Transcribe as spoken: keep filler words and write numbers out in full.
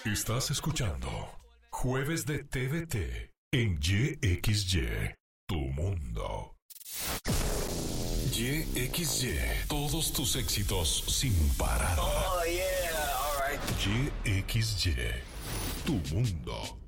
Estás escuchando Jueves de T V T en Y X Y, tu mundo. Y X Y, todos tus éxitos sin parar. Oh, yeah, all right. Y X Y, tu mundo.